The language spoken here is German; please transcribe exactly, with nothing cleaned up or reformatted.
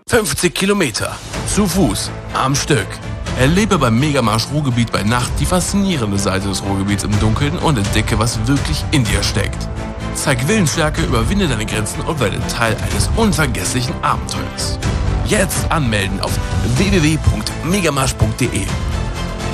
fünfzig Kilometer. Zu Fuß. Am Stück. Erlebe beim Megamarsch Ruhrgebiet bei Nacht die faszinierende Seite des Ruhrgebiets im Dunkeln und entdecke, was wirklich in dir steckt. Zeig Willensstärke, überwinde deine Grenzen und werde Teil eines unvergesslichen Abenteuers. Jetzt anmelden auf w w w punkt megamarsch punkt d e.